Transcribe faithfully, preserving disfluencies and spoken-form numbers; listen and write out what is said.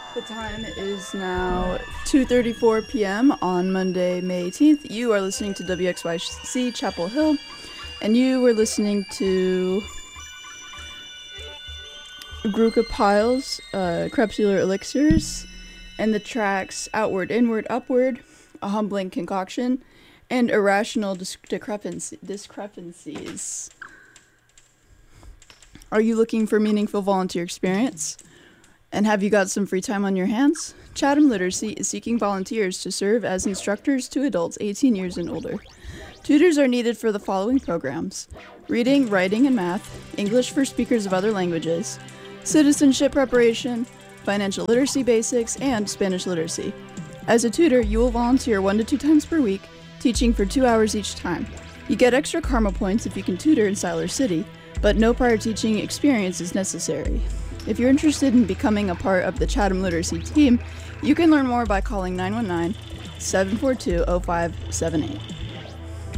The time is now two thirty-four p.m. on Monday, May eighteenth. You are listening to W X Y C Chapel Hill, and you were listening to Gruka Piles, uh, Crepuscular Elixirs, and the tracks Outward, Inward, Upward, A Humbling Concoction, and Irrational Discrepancy- Discrepancies. Are you looking for meaningful volunteer experience? And have you got some free time on your hands? Chatham Literacy is seeking volunteers to serve as instructors to adults eighteen years and older. Tutors are needed for the following programs: reading, writing, and math, English for speakers of other languages, citizenship preparation, financial literacy basics, and Spanish literacy. As a tutor, you will volunteer one to two times per week, teaching for two hours each time. You get extra karma points if you can tutor in Siler City, but no prior teaching experience is necessary. If you're interested in becoming a part of the Chatham Literacy team, you can learn more by calling nine one nine, seven four two, zero five seven eight.